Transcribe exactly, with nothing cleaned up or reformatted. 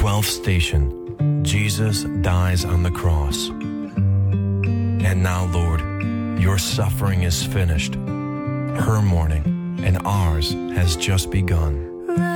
twelfth station, Jesus dies on the cross. And now, Lord, your suffering is finished. Her mourning and ours has just begun.